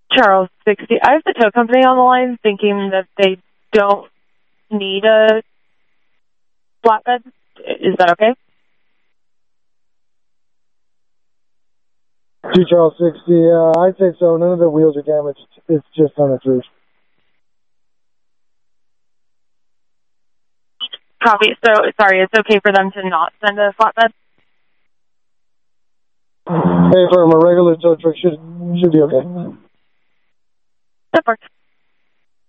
Charles 60. I have the tow company on the line thinking that they don't need a flatbed. Is that okay? 2 Charles 60, I'd say so. None of the wheels are damaged. It's just on its roof. Copy. So, sorry, it's okay for them to not send a flatbed? Hey, for a regular tow truck should be okay. That works.